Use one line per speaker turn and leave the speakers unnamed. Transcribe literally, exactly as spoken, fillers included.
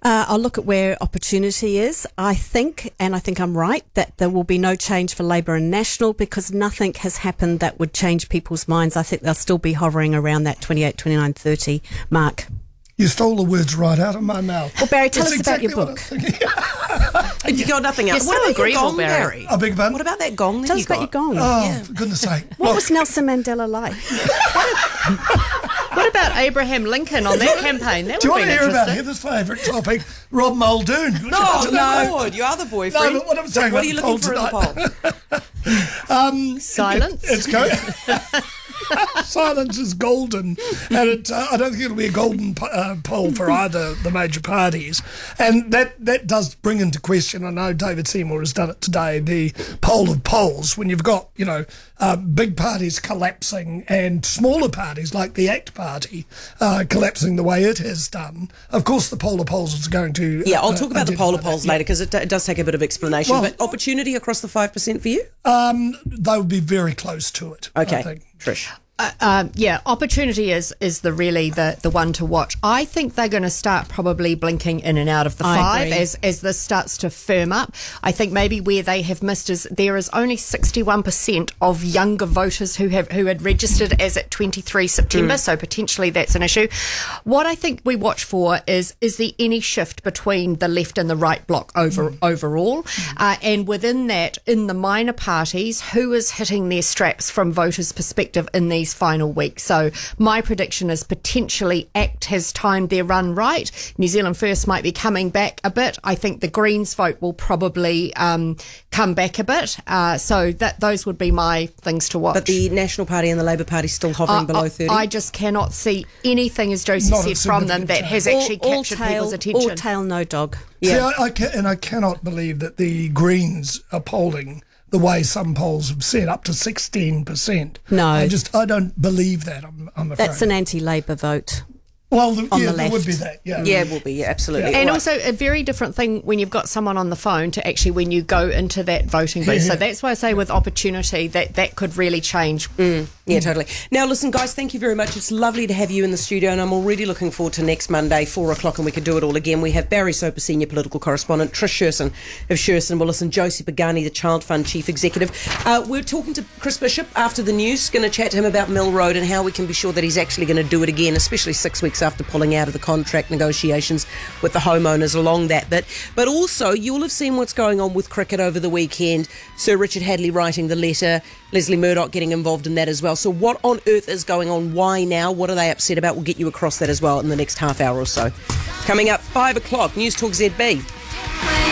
Uh, I'll look at where opportunity is. I think, and I think I'm right, that there will be no change for Labour and National because nothing has happened that would change people's minds. I think they'll still be hovering around that twenty-eight, twenty-nine, thirty mark.
You stole the words right out of my mouth.
Well, Barry, tell
That's
us
exactly
about your book.
If you got nothing else,
You're
what
so
about your
agreeable,
gong,
Barry.
Barry?
I beg your pardon?
What about that gong that
Tell
you
us about
got?
your gong.
Oh,
Yeah.
for goodness sake.
What was Nelson Mandela like?
What about Abraham Lincoln on that campaign? That
Do you
would
want
be
to hear about
interesting.
Heather's favourite topic, Rob Muldoon?
No,
no.
Lord, you are the boyfriend.
No, but what I'm saying
What are
about
you
the
looking
poll
for in the poll?
Um,
Silence.
It's going. Silence is golden, and it, uh, I don't think it'll be a golden uh, poll for either the major parties. And that, that does bring into question, I know David Seymour has done it today, the poll of polls, when you've got, you know, uh, big parties collapsing and smaller parties like the ACT Party uh, collapsing the way it has done. Of course, the poll of polls is going to... Uh,
Yeah, I'll talk about the poll of
identify
polls
that, yeah.
later because it, it does take a bit of explanation.
Well-
but opportunity across the five percent for you?
Um, they would be very close to it, I
Okay,
think.
Trish.
Uh, um, yeah, opportunity is is the really the, the one to watch. I think they're going to start probably blinking in and out of the
I
five
agree.
as as this starts to firm up. I think maybe where they have missed is there is only sixty-one percent of younger voters who have who had registered as at twenty-third September, so potentially that's an issue. What I think we watch for is is there any shift between the left and the right bloc over overall, uh, and within that, in the minor parties, who is hitting their straps from voters' perspective in these final weeks. So my prediction is potentially ACT has timed their run right. New Zealand First might be coming back a bit. I think the Greens vote will probably um, come back a bit. Uh, so that those would be my things to watch.
But the National Party and the Labour Party still hovering
I-
below
I,
thirty?
I just cannot see anything, as Josie
Not a
said, from them
significant
that
change.
has actually
all, all
captured
tail,
people's attention.
all tail, no dog.
See,
Yeah.
I, I can, and I cannot believe that the Greens are polling the way some polls have said, up to sixteen percent.
No.
I just, I don't believe that, I'm, I'm afraid.
That's an anti-Labour vote.
Well, the,
on
yeah,
the
there would
left.
be that, yeah.
Yeah, it will be, yeah, absolutely.
Yeah.
And
All right.
also a very different thing when you've got someone on the phone to actually when you go into that voting booth. So that's why I say with opportunity that that could really change.
Yeah, totally. Now, listen, guys, thank you very much. It's lovely to have you in the studio, and I'm already looking forward to next Monday, four o'clock, and we could do it all again. We have Barry Soper, Senior Political Correspondent, Trish Sherson of Sherson Wilson, Josie Pagani, the Child Fund Chief Executive. Uh, we're talking to Chris Bishop after the news, going to chat to him about Mill Road and how we can be sure that he's actually going to do it again, especially six weeks after pulling out of the contract negotiations with the homeowners along that bit. But also, you'll have seen what's going on with cricket over the weekend. Sir Richard Hadley writing the letter, Leslie Murdoch getting involved in that as well. So what on earth is going on? Why now? What are they upset about? We'll get you across that as well in the next half hour or so. Coming up, five o'clock, News Talk Z B.